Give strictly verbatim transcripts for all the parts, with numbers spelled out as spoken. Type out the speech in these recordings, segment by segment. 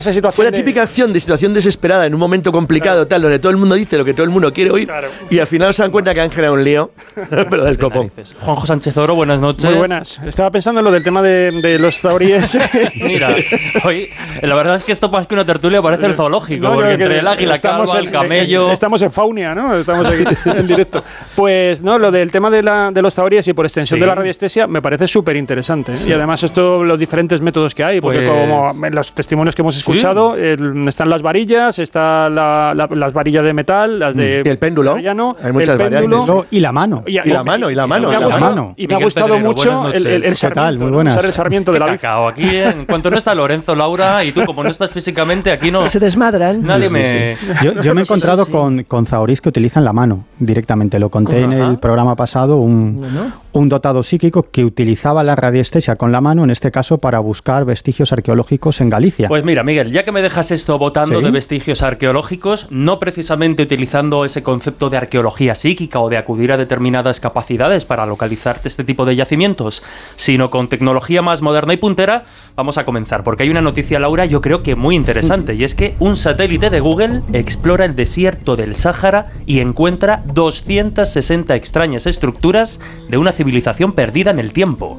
esa situación Fue la de... típica acción de situación desesperada en un momento complicado, claro, tal, donde todo el mundo dice lo que todo el mundo quiere oír, claro, y al final se dan cuenta que han generado un lío, pero del copón. Juanjo Sánchez Oro, buenas noches. Muy buenas. Estaba pensando en lo del tema de, de los zauríes. Mira, hoy la verdad es que esto más que una tertulia parece el zoológico, no, porque entre el águila calva, el camello... En, estamos en Faunia, ¿no? Estamos aquí en directo. Pues no, lo del tema de, la, de los zauríes y por extensión sí. de la radiestesia me parece súper interesante. ¿eh? Sí. Y además esto, los diferentes métodos que hay, porque pues... como en los testimonios que hemos escuchado, sí. el, están las varillas, está la, la, las varillas de metal, las de... Y el péndulo. Rellano, hay muchas péndulo, variantes. Y la mano. Y, y la mano, y la mano. Y, y, y, la la mano. y me ha gustado Pedrero, mucho el, el, el sarmiento, muy buenas. Usar el sarmiento de la cacao. Aquí, eh, en cuanto no está Lorenzo, Laura, y tú como no estás físicamente, aquí no... Se desmadran. Nadie sí, me... Sí, sí. Yo, yo me he encontrado sí, sí. con, con zaurís que utilizan la mano directamente. Lo conté Ajá. en el programa pasado, un, ¿no? un dotado psíquico que utilizaba la radiestesia con la mano, en este caso para buscar vestigios arqueológicos en Galicia. Pues mira, Miguel, ya que me dejas esto botando ¿Sí? de vestigios arqueológicos, no precisamente utilizando ese concepto de arqueología psíquica o de acudir a determinadas capacidades para localizar este tipo de yacimientos, sino con tecnología más moderna y puntera, vamos a comenzar, porque hay una noticia, Laura, yo creo que muy interesante, y es que un satélite de Google explora el desierto del Sáhara y encuentra doscientas sesenta extrañas estructuras de una civilización perdida en el tiempo.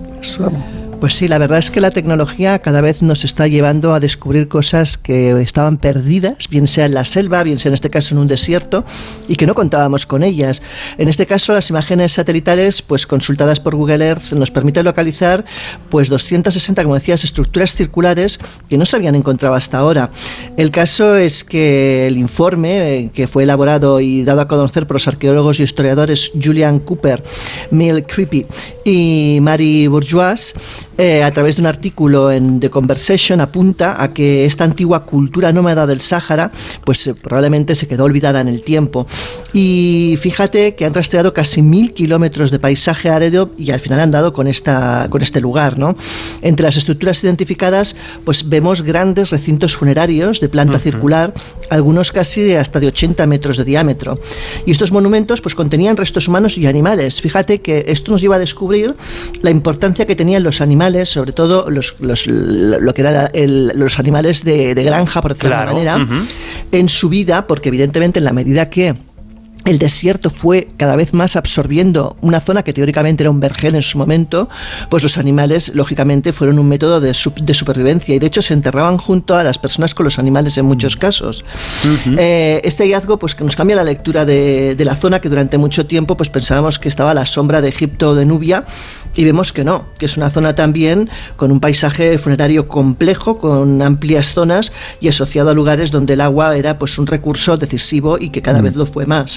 Pues sí, la verdad es que la tecnología cada vez nos está llevando a descubrir cosas que estaban perdidas, bien sea en la selva, bien sea en este caso en un desierto, y que no contábamos con ellas. En este caso, las imágenes satelitales, pues consultadas por Google Earth, nos permiten localizar pues doscientas sesenta, como decías, estructuras circulares que no se habían encontrado hasta ahora. El caso es que el informe, eh, que fue elaborado y dado a conocer por los arqueólogos y historiadores Julian Cooper, Mel Creepy y Mary Bourgeois, Eh, a través de un artículo en The Conversation, apunta a que esta antigua cultura nómada del Sáhara pues eh, probablemente se quedó olvidada en el tiempo. Y fíjate que han rastreado casi mil kilómetros de paisaje árido y al final han dado con, esta, con este lugar, ¿no? Entre las estructuras identificadas pues vemos grandes recintos funerarios de planta uh-huh. circular, algunos casi de hasta de ochenta metros de diámetro. Y estos monumentos pues contenían restos humanos y animales. Fíjate que esto nos lleva a descubrir la importancia que tenían los animales, sobre todo los, los, lo que eran los animales de, de granja, por decirlo claro. de alguna manera, uh-huh. en su vida, porque evidentemente en la medida que el desierto fue cada vez más absorbiendo una zona que teóricamente era un vergel en su momento, pues los animales, lógicamente, fueron un método de, su, de supervivencia y de hecho se enterraban junto a las personas con los animales en muchos casos. Uh-huh. Eh, este hallazgo pues que nos cambia la lectura de, de la zona, que durante mucho tiempo pues pensábamos que estaba a la sombra de Egipto o de Nubia, y vemos que no, que es una zona también con un paisaje funerario complejo, con amplias zonas y asociado a lugares donde el agua era pues un recurso decisivo y que cada uh-huh. vez lo fue más.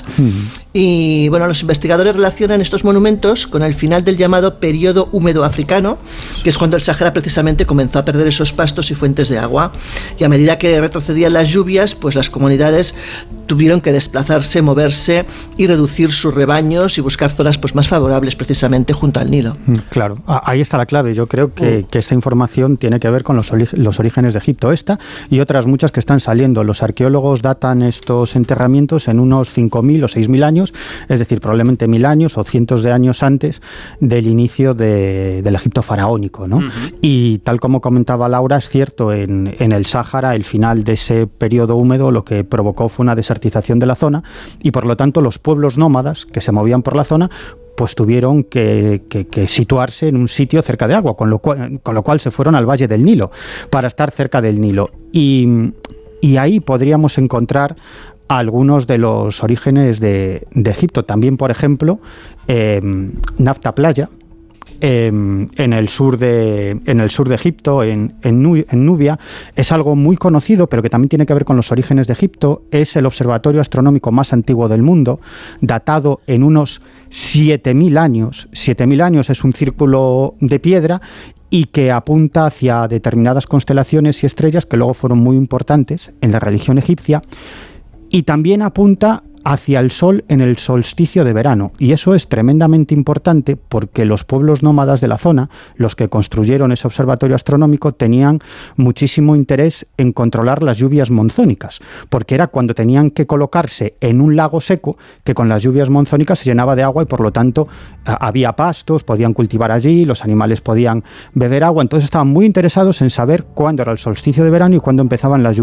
Y bueno, los investigadores relacionan estos monumentos con el final del llamado periodo húmedo africano, que es cuando el Sáhara precisamente comenzó a perder esos pastos y fuentes de agua, y a medida que retrocedían las lluvias, pues las comunidades tuvieron que desplazarse, moverse y reducir sus rebaños y buscar zonas pues más favorables precisamente junto al Nilo. Claro, ahí está la clave. Yo creo que, mm. que esta información tiene que ver con los, los orígenes de Egipto, esta y otras muchas que están saliendo. Los arqueólogos datan estos enterramientos en unos cinco mil o seis mil años, es decir, probablemente mil años o cientos de años antes del inicio de, del Egipto faraónico, ¿no? Uh-huh. Y tal como comentaba Laura, es cierto, en, en el Sáhara, el final de ese periodo húmedo lo que provocó fue una desertización de la zona y por lo tanto los pueblos nómadas que se movían por la zona pues tuvieron que, que, que situarse en un sitio cerca de agua, con lo cual, con lo cual se fueron al Valle del Nilo para estar cerca del Nilo. Y, y ahí podríamos encontrar algunos de los orígenes de, de Egipto. También, por ejemplo, eh, Nafta Playa, eh, en el sur de en el sur de Egipto, en, en, Nu, en Nubia, es algo muy conocido, pero que también tiene que ver con los orígenes de Egipto. Es el observatorio astronómico más antiguo del mundo, datado en unos siete mil años. siete mil años es un círculo de piedra y que apunta hacia determinadas constelaciones y estrellas que luego fueron muy importantes en la religión egipcia. Y también apunta hacia el sol en el solsticio de verano. Y eso es tremendamente importante porque los pueblos nómadas de la zona, los que construyeron ese observatorio astronómico, tenían muchísimo interés en controlar las lluvias monzónicas, porque era cuando tenían que colocarse en un lago seco que con las lluvias monzónicas se llenaba de agua y por lo tanto había pastos, podían cultivar allí, los animales podían beber agua. Entonces estaban muy interesados en saber cuándo era el solsticio de verano y cuándo empezaban las lluvias